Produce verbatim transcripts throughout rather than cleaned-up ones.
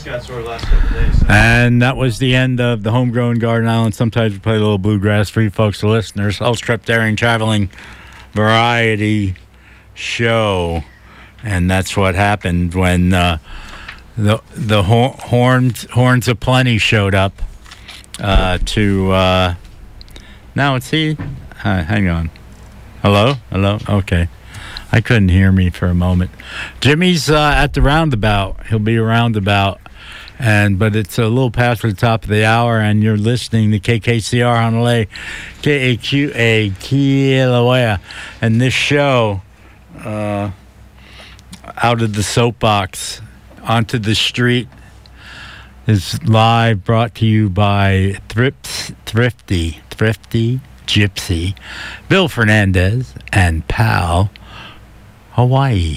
got sore the last couple of days. So. And that was the end of the Homegrown Garden Island. Sometimes we play a little bluegrass for you folks, the listeners. Ultra Daring Traveling Variety Show. And that's what happened when uh, the the hor- horns horns of plenty showed up uh, to. Uh, now it's he. Uh, hang on. Hello, hello. Okay, I couldn't hear me for a moment. Jimmy's uh, at the roundabout. He'll be around about, and but it's a little past the top of the hour, and you're listening to K K C R Honolulu, K A Q A Kilauea, and this show. Uh, Out of the soapbox onto the street is live, brought to you by Thrips, Thrifty, Thrifty Gypsy, Bill Fernandez, and Pal Hawaii.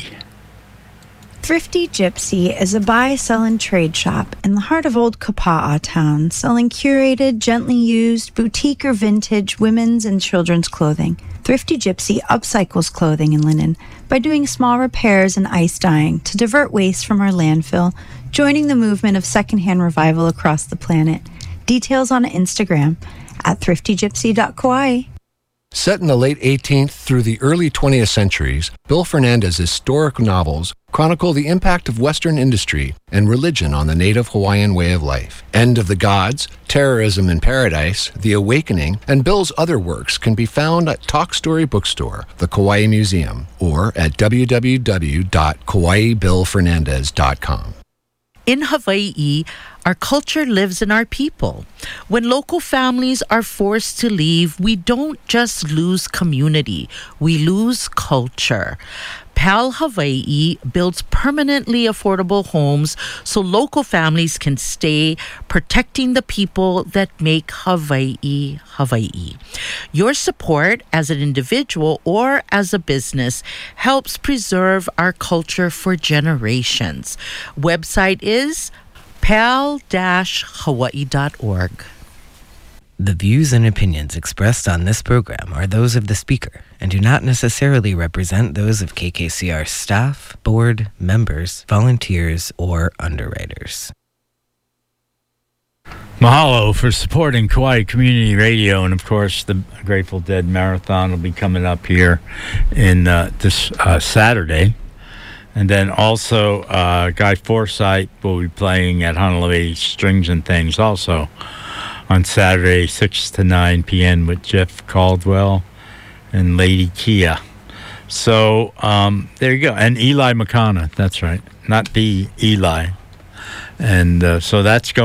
Thrifty Gypsy is a buy, sell, and trade shop in the heart of Old Kapa'a Town, selling curated, gently used, boutique or vintage women's and children's clothing. Thrifty Gypsy upcycles clothing and linen by doing small repairs and ice dyeing to divert waste from our landfill, joining the movement of secondhand revival across the planet. Details on Instagram at thrifty gypsy dot kauai. Set in the late eighteenth through the early twentieth centuries, Bill Fernandez's historic novels chronicle the impact of Western industry and religion on the native Hawaiian way of life. End of the Gods, Terrorism in Paradise, The Awakening, and Bill's other works can be found at Talk Story Bookstore, the Kauai Museum, or at w w w dot kauai bill fernandez dot com. In Hawaii, our culture lives in our people. When local families are forced to leave, we don't just lose community, we lose culture. PAL Hawaii builds permanently affordable homes so local families can stay, protecting the people that make Hawaii, Hawaii. Your support as an individual or as a business helps preserve our culture for generations. Website is pal dash hawaii dot org. The views and opinions expressed on this program are those of the speaker and do not necessarily represent those of K K C R staff, board, members, volunteers, or underwriters. Mahalo for supporting Kauai Community Radio, and of course the Grateful Dead Marathon will be coming up here in uh, this uh, Saturday. And then also uh, Guy Forsythe will be playing at Honolulu Strings and Things also on Saturday, six to nine p.m. with Jeff Caldwell and Lady Kia. So um, there you go. And Eli McConna, that's right. Not the Eli. And uh, so that's going